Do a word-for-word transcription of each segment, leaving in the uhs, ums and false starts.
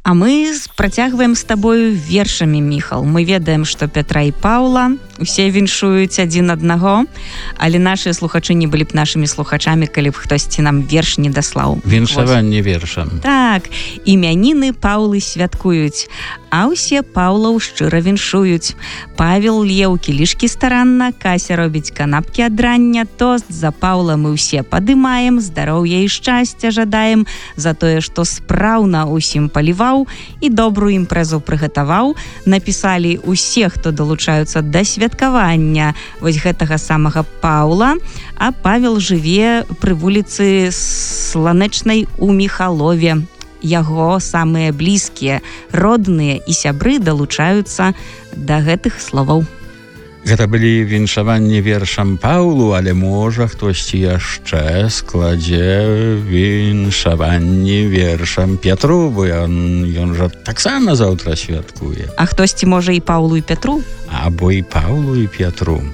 А мы працягваем з табою вершамі, Міхал. Мы ведаем, што Пятра і Паўла усе віншуюць адзін аднаго, але нашыя слухачы не былі б нашымі слухачамі, калі б хтосьці нам верш не даслаў. Віншаванне вершам. Так, імяніны Паўлы святкуюць, а ўсе Паўлаў шчыра віншуюць. Павел л'е ў кілішкі старанна, Кася робіць канапкі ад рання, тост за Паўла мы ўсе падымаем, здароўя і шчасця жадаем за тое, што спраўна усім паліваў і добрую імпрэзу прыгатаваў. Напісалі ўсе, хто далучаюцца да святкавання вось гэтага самага Паўла, а Павел жыве пры вуліцы Сланечнай у Міхалове. Яго самыя блізкія, родныя і сябры далучаюцца да гэтых словаў. Гэта былі віншаванні вершам Паўлу, але можа хтосьці яшчэ складзе віншаванні вершам Пятру, бо ён, ён жа таксама заўтра святкуе. А хтосьці можа і Паўлу і Пятру? Або і Паўлу і Пятру.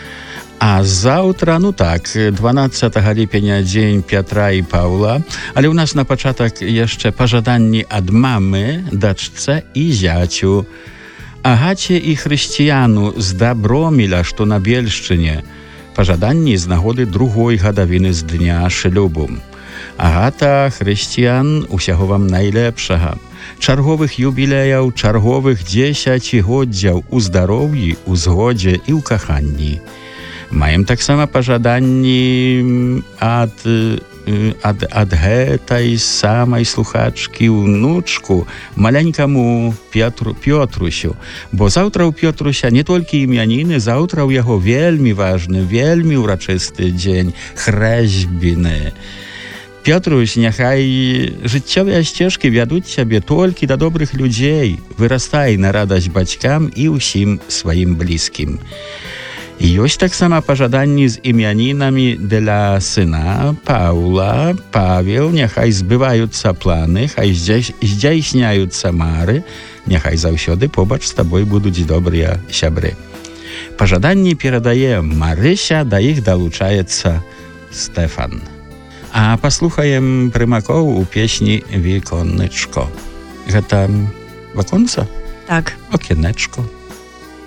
А заўтра, ну так, дванаццатага ліпеня дзень Пятра і Паўла, але ў нас на пачатак яшчэ пажаданні ад мамы, дачцэ і зяцю. Агаце і хрысціяну з Даброміля, што на Бельшчыне, пажаданні з нагоды другой гадавіны з дня шлюбу. Агата, хрысціян, усяго вам найлепшага. Чарговых юбілеяў, чарговых дзесяцігоддзяў у здароўі, у згодзе і ў каханні. Маем таксама пажаданні ад ад, ад гэтай самай слухачкі ўнучку, маленькаму Петру, Пётрусю. Бо заўтра ў Пётруся не толькі імяніны, заўтра ў яго вельмі важны, вельмі ўрачысты дзень, хрэсьбіны. Пётрусь, няхай жыццёвыя сцежкі вядуць цябе толькі да добрых людзей. Вырастай на радасць бацькам і ўсім сваім блізкім. І ёсць таксама пажаданні з імянінамі для сына Паўла. Павел, няхай збываюцца планы, хай здзяйсняюцца мары, няхай заўсёды побач з табой будуць добрыя сябры. Пажаданні перадае Марыся, да іх далучаецца Стэфан. А паслухаем прымакоў у песні «Віконечко». Гэта ваконца? Так. Окенечко.